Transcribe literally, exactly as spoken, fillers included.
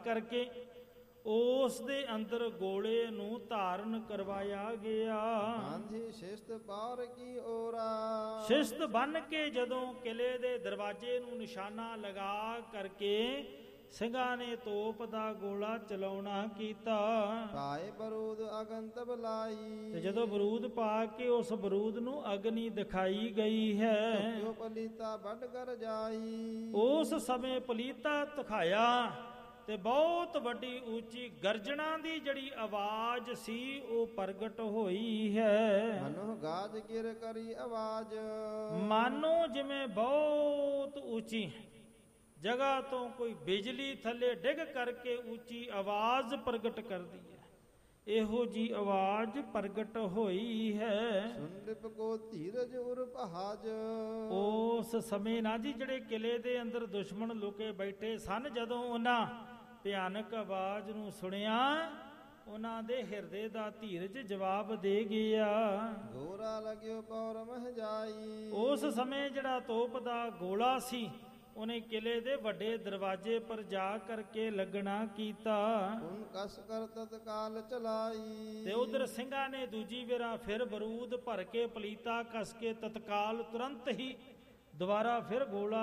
ਕਰਕੇ ਉਸ ਦੇ ਅੰਦਰ ਗੋਲੇ ਨੂੰ ਧਾਰਨ ਕਰਵਾਇਆ ਗਿਆ। ਹਾਂਜੀ ਸ਼ਿਸ਼ਤ ਪਾਰ ਕੀ ਓਰਾ, ਸ਼ਿਸ਼ਤ ਬੰਨ ਕੇ ਜਦੋਂ ਕਿਲੇ ਦੇ ਦਰਵਾਜ਼ੇ ਨੂੰ ਨਿਸ਼ਾਨਾ ਲਗਾ ਕਰਕੇ ਸਿੰਘਾਂ ਨੇ ਤੋਪ ਦਾ ਗੋਲਾ ਚਲਾਉਣਾ ਕੀਤਾ। ਪਾਏ ਬਰੂਦ ਅਗੰਤ ਬਲਾਈ, ਤੇ ਜਦੋਂ ਬਰੂਦ ਪਾ ਕੇ ਉਸ ਬਰੂਦ ਨੂੰ ਅਗਨੀ ਦਿਖਾਈ ਗਈ ਹੈ, ਜੋ ਪਲੀਤਾ ਵੱਢ ਕਰ ਜਾਈ। ਉਸ ਸਮੇਂ ਪਲੀਤਾ ਦਿਖਾਇਆ ਤੇ ਬਹੁਤ ਵੱਡੀ ਉੱਚੀ ਗਰਜਣਾ ਦੀ ਜਿਹੜੀ ਆਵਾਜ਼ ਸੀ ਉਹ ਪ੍ਰਗਟ ਹੋਈ ਹੈ। ਮਨੁ ਗਾਜ ਗਿਰ ਕਰੀ ਆਵਾਜ਼, ਮਾਨੋ ਜਿਵੇਂ ਬਹੁਤ ਉੱਚੀ ਜਗ੍ਹਾ ਤੋਂ ਕੋਈ ਬਿਜਲੀ ਥੱਲੇ ਡਿੱਗ ਕਰਕੇ ਉੱਚੀ ਆਵਾਜ਼ ਪ੍ਰਗਟ ਕਰਦੀ ਹੈ, ਇਹੋ ਜੀ ਆਵਾਜ਼ ਪ੍ਰਗਟ ਹੋਈ ਹੈ। ਸੁੰਦਿਪ ਕੋ ਧੀਰਜ ਉਰ ਪਹਾਜ, ਉਸ ਸਮੇਂ ਨਾ ਜੀ ਜਿਹੜੇ ਕਿਲੇ ਦੇ ਅੰਦਰ ਦੁਸ਼ਮਣ ਲੁਕੇ ਬੈਠੇ ਸਨ, ਜਦੋਂ ਉਹਨਾਂ ਭਿਆਨਕ ਆਵਾਜ਼ ਨੂੰ ਸੁਣਿਆ, ਉਹਨਾਂ ਦੇ ਹਿਰਦੇ ਦਾ ਧੀਰਜ ਜਵਾਬ ਦੇ ਗਿਆ। ਗੋਰਾ ਲਗਿਓ ਪੌਰ ਮਹ ਜਾਈ, ਉਸ ਸਮੇਂ ਜਿਹੜਾ ਤੋਪ ਦਾ ਗੋਲਾ ਸੀ ਉਹਨੇ ਕਿਲੇ ਦੇ ਵੱਡੇ ਦਰਵਾਜ਼ੇ ਪਰ ਜਾ ਕਰਕੇ ਲੱਗਣਾ ਕੀਤਾ। ਹੁਣ ਕਸ ਕਰ ਤਤਕਾਲ ਚਲਾਈ, ਤੇ ਉਧਰ ਸਿੰਘਾਂ ਨੇ ਦੂਜੀ ਵੇਰਾ ਫਿਰ ਬਰੂਦ ਭਰ ਕੇ ਪਲੀਤਾ ਕਸ ਕੇ ਤਤਕਾਲ ਤੁਰੰਤ ਹੀ ਦੁਬਾਰਾ ਫਿਰ ਗੋਲਾ